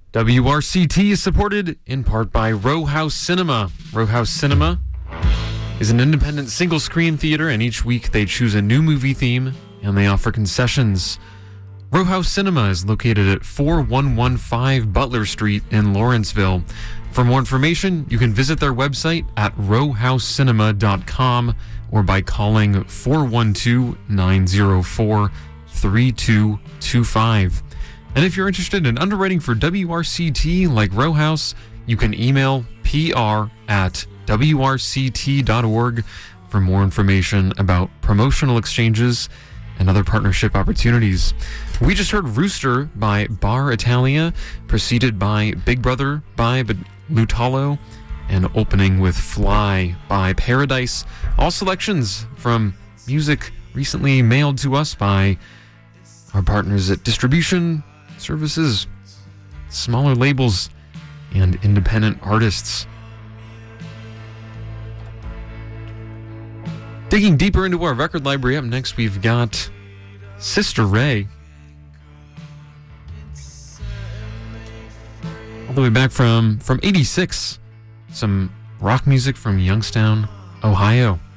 WRCT is supported in part by Row House Cinema. Row House Cinema is an independent single-screen theater, and each week they choose a new movie theme, and they offer concessions. Row House Cinema is located at 4115 Butler Street in Lawrenceville. For more information, you can visit their website at rowhousecinema.com or by calling 412-904-3225. And if you're interested in underwriting for WRCT like Row House, you can email pr@wrct.org for more information about promotional exchanges and other partnership opportunities. We just heard Rooster by Bar Italia, preceded by Big Brother by Lutalo, and opening with Fly by Paradise. All selections from music recently mailed to us by our partners at Distribution Services, smaller labels, and independent artists. Digging deeper into our record library, up next we've got Sister Ray. All the way back from 86. Some rock music from Youngstown, Ohio.